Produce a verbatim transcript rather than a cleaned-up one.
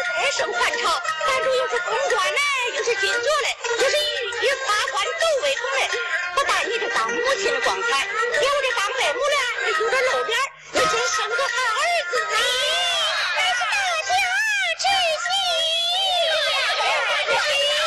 再生还朝，咱主又是公官嘞，又是君主嘞，又是御法官都为主嘞。不但你这当母亲的光彩，连我这